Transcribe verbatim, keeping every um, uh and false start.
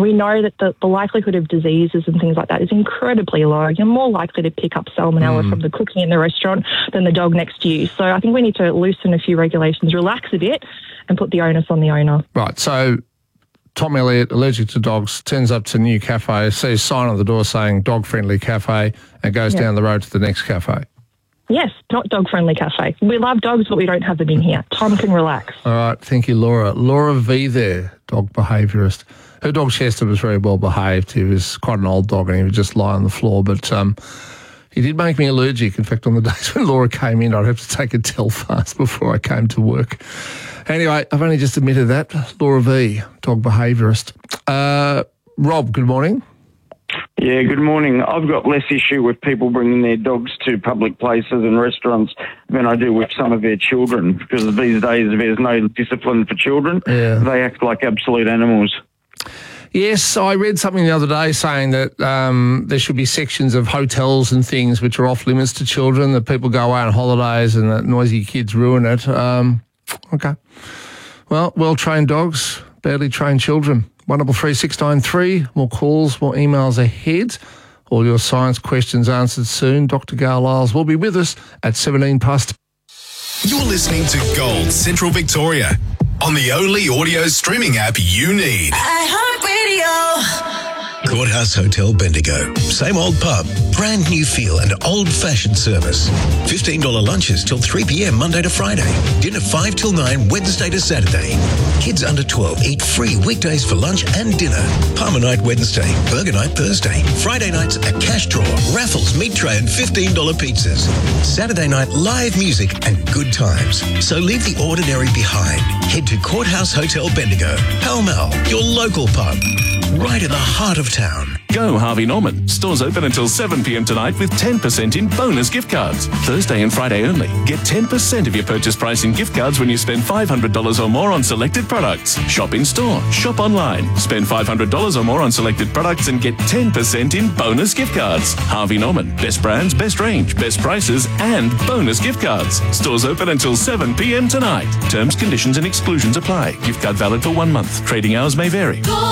we know that the, the likelihood of diseases and things like that is incredibly low. You're more likely to pick up salmonella mm. from the cooking in the restaurant than the dog next to you. So I think we need to loosen a few regulations, relax a bit, and put the onus on the owner. Right, so Tom Elliott, allergic to dogs, turns up to a new cafe, sees a sign on the door saying dog-friendly cafe, and goes Yeah. down the road to the next cafe. Yes, not dog-friendly cafe. We love dogs, but we don't have them in here. Tom can relax. All right, thank you, Laura. Laura V there, dog behaviourist. Her dog Chester was very well behaved. He was quite an old dog and he would just lie on the floor, but um, he did make me allergic. In fact, on the days when Laura came in, I'd have to take a Telfast before I came to work. Anyway, I've only just admitted that. Laura V, dog behaviourist. Uh, Rob, good morning. Yeah, good morning. I've got less issue with people bringing their dogs to public places and restaurants than I do with some of their children, because these days there's no discipline for children. Yeah. They act like absolute animals. Yes, I read something the other day saying that um, there should be sections of hotels and things which are off limits to children, that people go away on holidays and that noisy kids ruin it. Um, okay. Well, well-trained dogs, badly trained children. one double three six nine three. More calls, more emails ahead. All your science questions answered soon. Doctor Gail Lyles will be with us at seventeen past. You're listening to Gold Central Victoria on the only audio streaming app you need. iHeartRadio. Courthouse Hotel Bendigo. Same old pub, brand new feel and old-fashioned service. fifteen dollars lunches till three p.m. Monday to Friday. Dinner five till nine Wednesday to Saturday. Kids under twelve eat free weekdays for lunch and dinner. Palmer night Wednesday, burger night Thursday. Friday nights a cash draw, raffles, meat tray and fifteen dollars pizzas. Saturday night live music and good times. So leave the ordinary behind. Head to Courthouse Hotel Bendigo, Pall Mall, your local pub. Right in the heart of town. Go Harvey Norman. Stores open until seven p.m. tonight with ten percent in bonus gift cards. Thursday and Friday only. Get ten percent of your purchase price in gift cards when you spend five hundred dollars or more on selected products. Shop in store. Shop online. Spend five hundred dollars or more on selected products and get ten percent in bonus gift cards. Harvey Norman. Best brands, best range, best prices and bonus gift cards. Stores open until seven p.m. tonight. Terms, conditions and exclusions apply. Gift card valid for one month. Trading hours may vary.